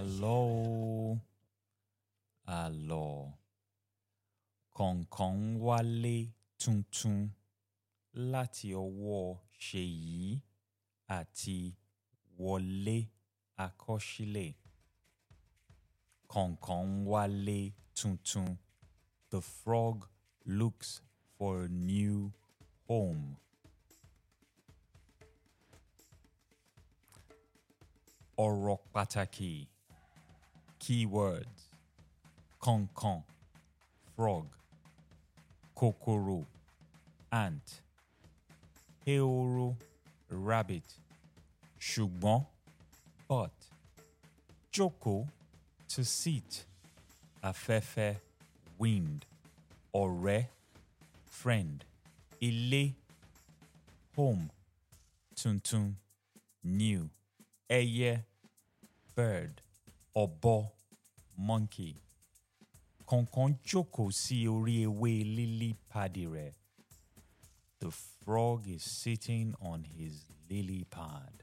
Àlọ́, àlọ́. Kọ̀ǹkọ̀ ń wálé tuntun láti ọwọ́ Ṣèyí àti Wọlé Akọ́ṣílẹ̀. Kọ̀ǹkọ̀ ń wálé tuntun. The frog looks for a new home. Ọ̀rọ̀ pàtàkì. Keywords. Kọ̀ǹkọ̀, frog. Kòkòrò, ant. Ehoro, rabbit. Ṣùgbọ́n, but. Jókòó, to sit. Afẹ́fẹ́, wind. Ọ̀rẹ́, friend. Ilé, home. Tuntun, new. Ẹyẹ, bird. Ọ̀bọ, monkey. Kọ̀ǹkọ̀ jókòó sí orí ewé lily padi rẹ̀. The frog is sitting on his lily pad.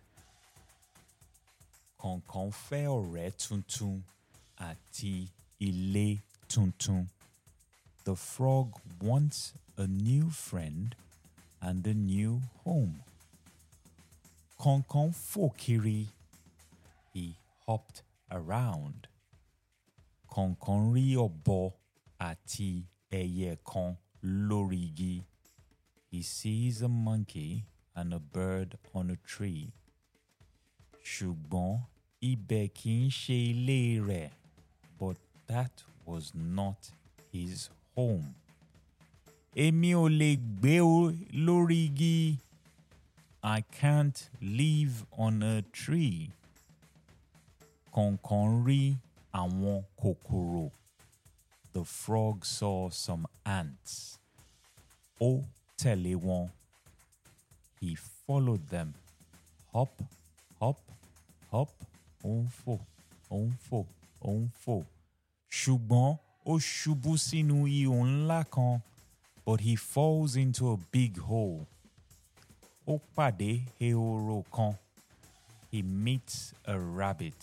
Kọ̀ǹkọ̀ fẹ́ ọ̀rẹ́ tuntun àti ilé tuntun. The frog wants a new friend and a new home. Kọ̀ǹkọ̀ fò kiri. He hopped around. Kọ̀ǹkọ̀ rí ọ̀bọ àti ẹyẹ kan lórí igi. He sees a monkey and a bird on a tree. Ṣùgbọ́n ibẹ̀ kì í ṣe ilé rẹ̀, but that was not his home. Èmi ò lè gbé lórí igi. I can't live on a tree. Kọ̀ǹkọ̀ rí àwọn kòkòrò. The frog saw some ants. Ó tẹ̀lé wọn. He followed them. Hop, hop, hop. Ó ń fò, ó ń fò, ó ń fò. Ṣùgbọ́n ó ṣubú sínú ihò ńlá kan. But he falls into a big hole. Ó pàdé ehoro kan. He meets a rabbit.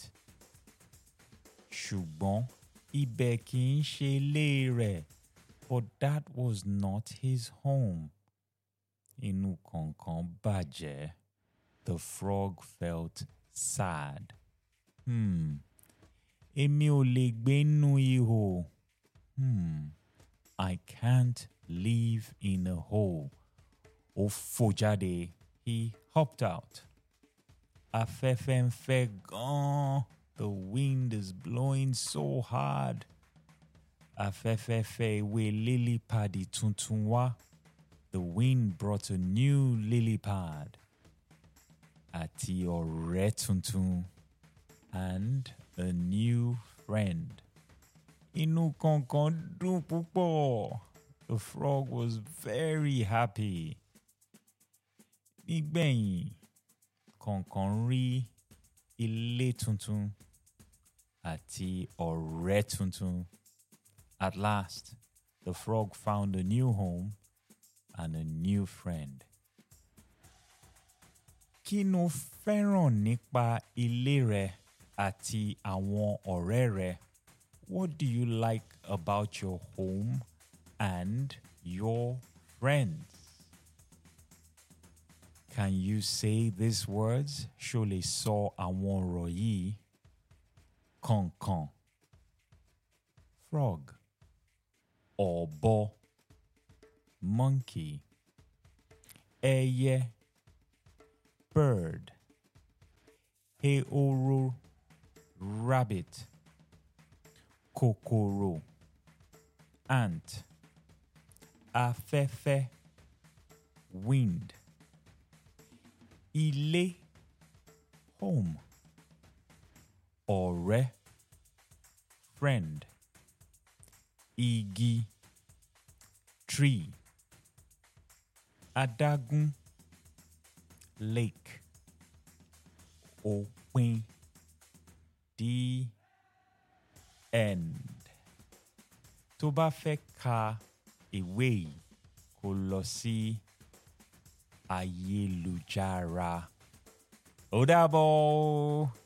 Ṣùgbọ́n ibẹ̀ kì í ṣe ilé rẹ̀, but that was not his home. Inú Kọ̀ǹkọ̀ bàjẹ́. The frog felt sad. Èmi ò lè gbé nínú ihò. I can't live in a hole. Ó fò jáde. He hopped out. Afẹ́fẹ́ ń fẹ́ gan-an. The wind is blowing so hard. Afẹ́fẹ́ fẹ́ ewé lily padi tuntun wá. The wind brought a new lily pad. Àti ọ̀rẹ́ tuntun. And a new friend. Inú Kọ̀ǹkọ̀ dùn púpọ̀. The frog was very happy. Nígbẹ̀yìn, Kọ̀ǹkọ̀ rí ilé tuntun àti ọ̀rẹ́ tuntun. At last, the frog found a new home and a new friend. Kí ló fẹ́ràn nípa ilé rẹ àti àwọn ọ̀rẹ́ rẹ? What do you like about your home and your friends? Can you say these words? Ṣó lè sọ àwọn ọ̀rọ̀ yìí? Kọ̀ǹkọ̀, frog. Ọ̀bọ, monkey. Ẹyẹ, bird. Ehoro, rabbit. Kòkòrò, ant. Afẹ́fẹ́, wind. Ilé, home. Ọ̀rẹ́, friend. Igi, tree. Adágún, lake. Òpin, the end. Tó bá fẹ́ ka ìwé yìí, kó lọ sí ayélujára. Ó dàbọ̀.